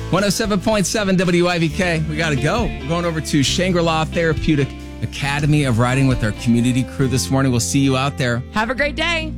107.7 WIVK. We got to go. We're going over to Shangri-La Therapeutic Academy of Writing with our community crew this morning. We'll see you out there. Have a great day.